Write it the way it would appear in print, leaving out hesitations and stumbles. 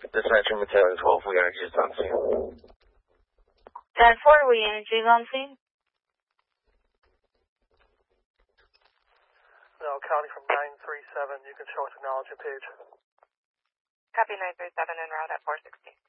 Dispatcher Mateo 12, we energy is on scene. 10-4, we energy is on scene. No, counting from 937, you can show us acknowledge your page. Copy 937 en route at 460.